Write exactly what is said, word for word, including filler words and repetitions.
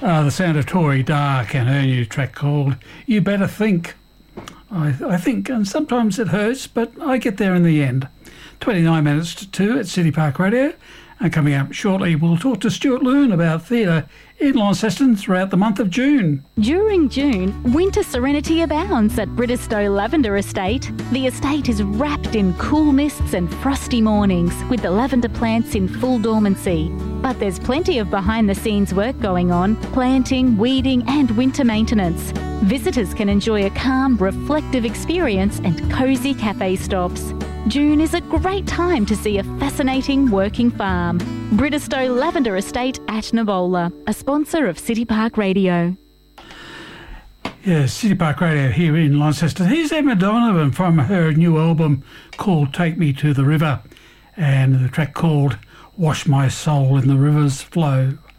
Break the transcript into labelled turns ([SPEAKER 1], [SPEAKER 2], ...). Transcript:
[SPEAKER 1] Uh, the sound of Tory Dark and her new track called You Better Think. I, I think, and sometimes it hurts, but I get there in the end. twenty-nine minutes to two at City Park Radio. And coming up shortly, we'll talk to Stuart Loon about theatre in Launceston throughout the month of June.
[SPEAKER 2] During June, winter serenity abounds at Bridestow Lavender Estate. The estate is wrapped in cool mists and frosty mornings, with the lavender plants in full dormancy. But there's plenty of behind-the-scenes work going on, planting, weeding and winter maintenance. Visitors can enjoy a calm, reflective experience and cosy cafe stops. June is a great time to see a fascinating working farm. Bridestow Lavender Estate at Navola, a sponsor of City Park Radio.
[SPEAKER 1] Yes, City Park Radio here in Launceston. Here's Emma Donovan from her new album called Take Me to the River, and the track called Wash My Soul in the River's Flow.